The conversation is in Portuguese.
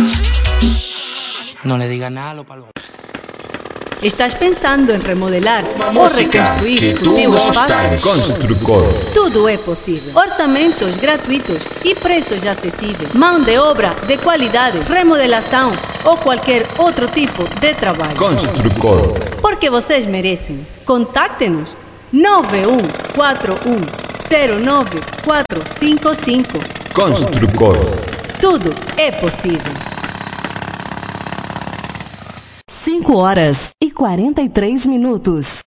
No le diga nada a los palomos. ¿Estás pensando en remodelar o reconstruir tu espacio? Construcor. Tudo é possível. Orçamentos gratuitos e preços acessíveis. Mão de obra de qualidade, remodelação ou qualquer outro tipo de trabalho. Construcor. Porque vocês merecem. Contacte-nos 9141095455. Construcor. Tudo é possível. 5 horas e 43 minutos.